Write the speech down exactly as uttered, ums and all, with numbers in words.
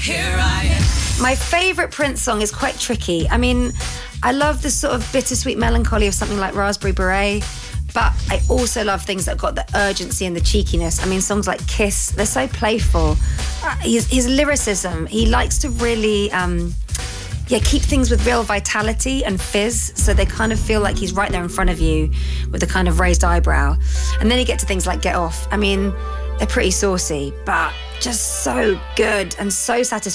Here I am. My favourite Prince song is quite tricky. I mean, I love the sort of bittersweet melancholy of something like Raspberry Beret, but I also love things that got the urgency and the cheekiness. I mean, songs like Kiss, they're so playful. Uh, his, his lyricism, he likes to really... Um, Yeah, keep things with real vitality and fizz, so they kind of feel like he's right there in front of you with a kind of raised eyebrow. And then you get to things like Get Off. I mean, they're pretty saucy, but just so good and so satisfying.